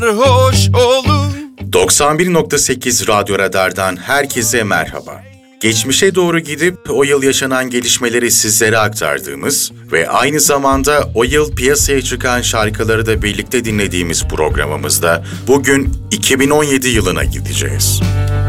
hoş olur. 91.8 Radyo Radar'dan herkese merhaba. Geçmişe doğru gidip o yıl yaşanan gelişmeleri sizlere aktardığımız ve aynı zamanda o yıl piyasaya çıkan şarkıları da birlikte dinlediğimiz programımızda bugün 2017 yılına gideceğiz.